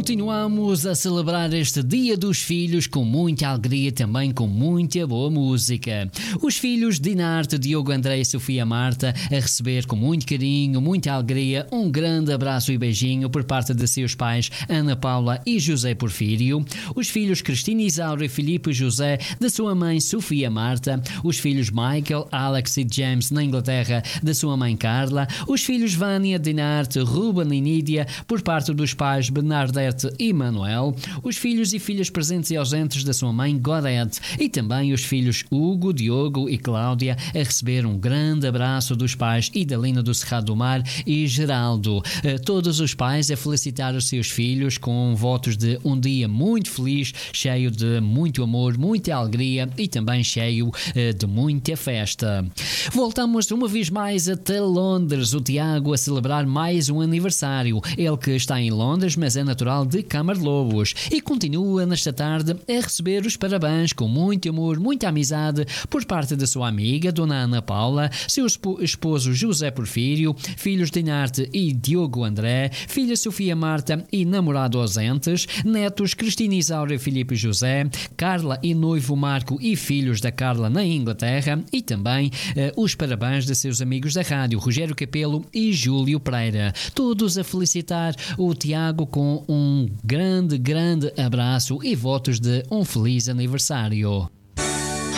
Continuamos a celebrar este Dia dos Filhos com muita alegria, também com muita boa música. Os filhos Dinarte, Diogo, André e Sofia Marta a receber com muito carinho, muita alegria, um grande abraço e beijinho por parte de seus pais Ana Paula e José Porfírio. Os filhos Cristina Isaura e Filipe José da sua mãe Sofia Marta. Os filhos Michael, Alex e James na Inglaterra da sua mãe Carla. Os filhos Vânia, Dinarte, Ruben e Nídia por parte dos pais Bernadette e Manuel, os filhos e filhas presentes e ausentes da sua mãe Godete e também os filhos Hugo, Diogo e Cláudia a receber um grande abraço dos pais Idalina do Cerrado do Mar e Geraldo. Todos os pais a felicitar os seus filhos com votos de um dia muito feliz, cheio de muito amor, muita alegria e também cheio de muita festa. Voltamos uma vez mais até Londres, o Tiago a celebrar mais um aniversário. Ele que está em Londres, mas é natural de Camarlobos e continua nesta tarde a receber os parabéns com muito amor, muita amizade por parte da sua amiga Dona Ana Paula, seu esposo José Porfírio, filhos Dinarte e Diogo André, filha Sofia Marta e namorado ausentes, netos Cristina Isaura e Filipe José, Carla e noivo Marco e filhos da Carla na Inglaterra e também os parabéns de seus amigos da rádio Rogério Capelo e Júlio Pereira. Todos a felicitar o Tiago com um grande abraço e votos de um feliz aniversário.